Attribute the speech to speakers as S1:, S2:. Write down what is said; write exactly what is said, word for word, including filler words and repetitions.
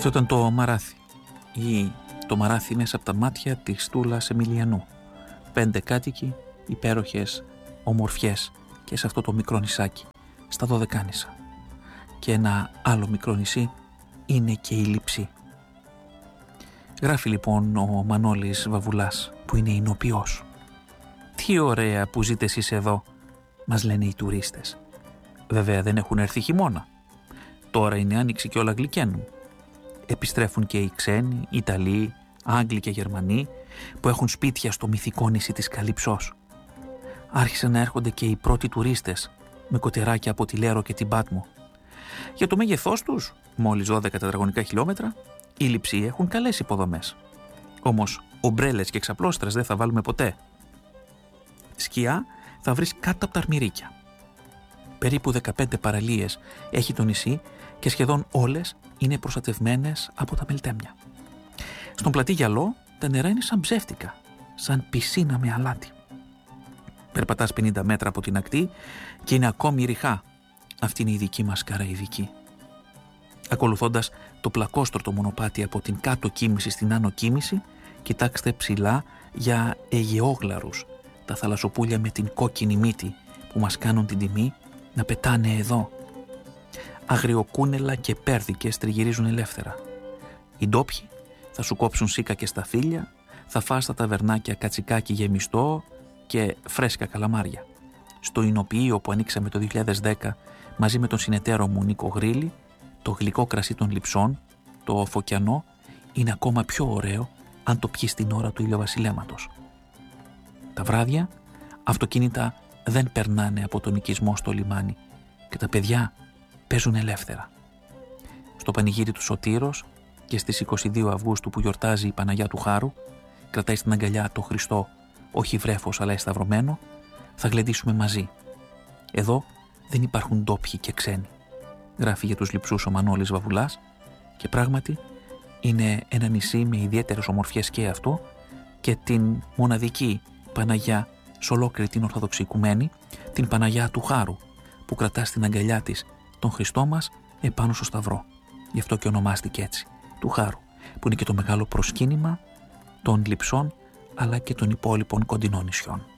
S1: Αυτό ήταν το Μαράθι ή το Μαράθι μέσα από τα μάτια της Τούλας Εμιλιανού. Πέντε κάτοικοι, υπέροχες ομορφιές και σε αυτό το μικρό νησάκι, στα Δωδεκάνησα. Και ένα άλλο μικρό νησί είναι και η Λειψή. Γράφει λοιπόν ο Μανώλης Βαβουλάς, που είναι εινοποιός. «Τι ωραία που ζείτε εσείς εδώ», μας λένε οι τουρίστες. Βέβαια δεν έχουν έρθει χειμώνα. Τώρα είναι άνοιξη και όλα γλυκαίνουν. Επιστρέφουν και οι ξένοι, Ιταλοί, Άγγλοι και Γερμανοί που έχουν σπίτια στο μυθικό νησί της Καλυψός. Άρχισαν να έρχονται και οι πρώτοι τουρίστες με κοτεράκια από τη Λέρο και την Πάτμο. Για το μέγεθός τους, μόλις δώδεκα τετραγωνικά χιλιόμετρα, οι Λειψοί έχουν καλές υποδομές. Όμως ομπρέλες και εξαπλώστρες δεν θα βάλουμε ποτέ. Σκιά θα βρεις κάτω από τα αρμυρίκια. Περίπου δεκαπέντε παραλίες έχει το νησί και σχεδόν όλες είναι προστατευμένες από τα μελτέμια. Στον πλατή γυαλό τα νερά είναι σαν ψεύτικα, σαν πισίνα με αλάτι. Περπατάς πενήντα μέτρα από την ακτή και είναι ακόμη ριχά. Αυτή είναι η δική μας Καραϊβική. Ακολουθώντας το πλακόστρωτο μονοπάτι από την κάτω κοίμηση στην άνω κοίμηση, κοιτάξτε ψηλά για αιγαιόγλαρους, τα θαλασσοπούλια με την κόκκινη μύτη που μας κάνουν την τιμή να πετάνε εδώ. Αγριοκούνελα και πέρδικες τριγυρίζουν ελεύθερα. Οι ντόπιοι θα σου κόψουν σίκα και σταφύλια, θα φας στα ταβερνάκια κατσικάκι γεμιστό και φρέσκα καλαμάρια. Στο εινοποιείο που ανοίξαμε το δύο χιλιάδες δέκα μαζί με τον συνεταίρο μου Νίκο Γρίλη, το γλυκό κρασί των Λειψών, το φωκιανό, είναι ακόμα πιο ωραίο αν το πιεις την ώρα του ηλιοβασιλέματος. Τα βράδια αυτοκίνητα δεν περνάνε από τον οικισμό στο λιμάνι και τα παιδιά παίζουν ελεύθερα. Στο πανηγύρι του Σωτήρος και στις είκοσι δύο Αυγούστου που γιορτάζει η Παναγιά του Χάρου, κρατάει στην αγκαλιά το Χριστό, όχι βρέφος αλλά εσταυρωμένο, θα γλεντήσουμε μαζί. Εδώ δεν υπάρχουν ντόπιοι και ξένοι. Γράφει για τους Λειψούς ο Μανώλης Βαβουλάς και πράγματι είναι ένα νησί με ιδιαίτερες ομορφιές και αυτό και την μοναδική Παναγιά σε ολόκληρη την Ορθόδοξη Οικουμένη, την Παναγιά του Χάρου, που κρατά στην αγκαλιά της τον Χριστό μας επάνω στο Σταυρό. Γι' αυτό και ονομάστηκε έτσι, του Χάρου, που είναι και το μεγάλο προσκύνημα των Λειψών αλλά και των υπόλοιπων κοντινών νησιών.